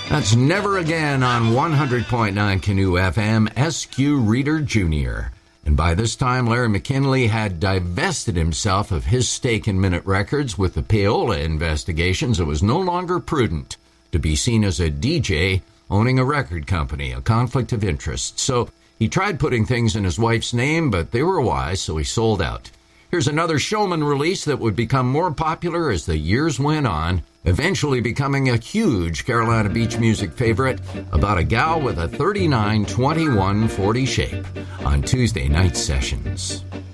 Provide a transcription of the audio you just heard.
That's Never Again on 100.9 Canoe FM, SQ Reader Jr. And by this time, Larry McKinley had divested himself of his stake in Minute Records with the Paola investigations. It was no longer prudent to be seen as a DJ owning a record company, a conflict of interest. So he tried putting things in his wife's name, but they were wise, so he sold out. Here's another Showman release that would become more popular as the years went on, eventually becoming a huge Carolina Beach music favorite about a gal with a 39-21-40 shape on Tuesday night sessions.